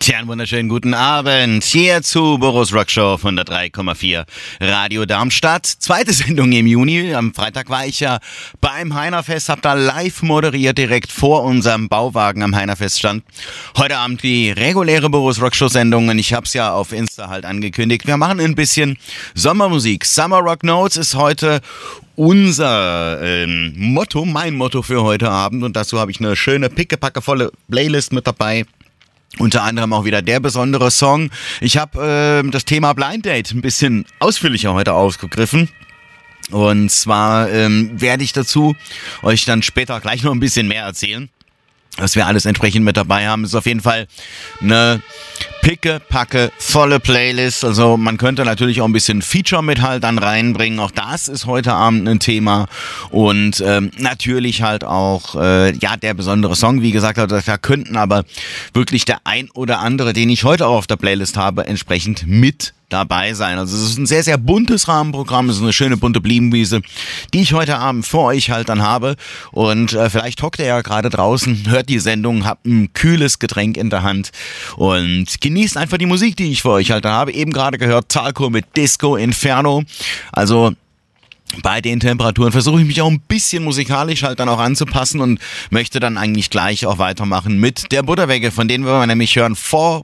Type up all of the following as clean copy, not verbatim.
Tja, einen wunderschönen guten Abend hier zu Boris Rock Show von der 3,4 Radio Darmstadt. Zweite Sendung im Juni. Am Freitag war ich ja beim Heinerfest, hab da live moderiert, direkt vor unserem Bauwagen am Heinerfest stand. Heute Abend die reguläre Boris Rock Show Sendung und ich hab's ja auf Insta halt angekündigt. Wir machen ein bisschen Sommermusik. Summer Rock Notes ist heute unser Motto, mein Motto für heute Abend, und dazu habe ich eine schöne pickepackevolle Playlist mit dabei. Unter anderem auch wieder der besondere Song. Ich habe das Thema Blind Date ein bisschen ausführlicher heute aufgegriffen. Und zwar werde ich dazu euch dann später gleich noch ein bisschen mehr erzählen. Was wir alles entsprechend mit dabei haben, ist auf jeden Fall eine picke, volle Playlist. Also man könnte natürlich auch ein bisschen Feature mit halt dann reinbringen. Auch das ist heute Abend ein Thema. Und natürlich halt auch der besondere Song. Wie gesagt, da könnten aber wirklich der ein oder andere, den ich heute auch auf der Playlist habe, entsprechend mit dabei sein. Also es ist ein sehr, sehr buntes Rahmenprogramm, es ist eine schöne bunte Blumenwiese, die ich heute Abend für euch halt dann habe. Und vielleicht hockt ihr ja gerade draußen, hört die Sendung, habt ein kühles Getränk in der Hand und genießt einfach die Musik, die ich für euch halt dann habe. Eben gerade gehört Talco mit Disco Inferno. Also bei den Temperaturen versuche ich mich auch ein bisschen musikalisch halt dann auch anzupassen und möchte dann eigentlich gleich auch weitermachen mit der Butterwegge, von denen wir nämlich hören,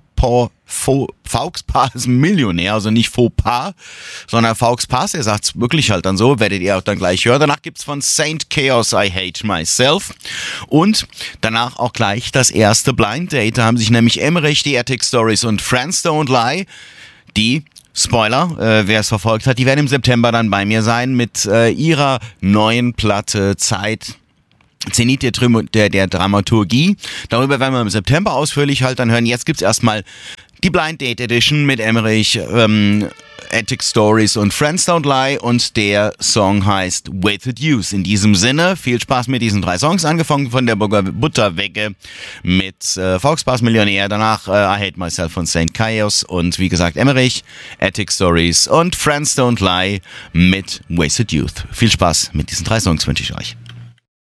Faux Pas Millionär, also nicht Faux Pas, sondern Faux Pas, er sagt's wirklich halt dann so, werdet ihr auch dann gleich hören. Danach gibt's von Saint Chaos I Hate Myself und danach auch gleich das erste Blind Date. Da haben sich nämlich Emmerich, die Attic Stories und Friends Don't Lie, die Spoiler, wer es verfolgt hat, die werden im September dann bei mir sein mit ihrer neuen Platte Zeit. Zenit der Dramaturgie. Darüber werden wir im September ausführlich halt dann hören. Jetzt gibt's erstmal die Blind Date Edition mit Emmerich, Attic Stories und Friends Don't Lie, und der Song heißt Wasted Youth. In diesem Sinne, viel Spaß mit diesen 3 Songs, angefangen von der Butterwegge mit Faux Pas Millionär, danach I Hate Myself von Saint Chaos und wie gesagt Emmerich, Attic Stories und Friends Don't Lie mit Wasted Youth. Viel Spaß mit diesen 3 Songs wünsche ich euch.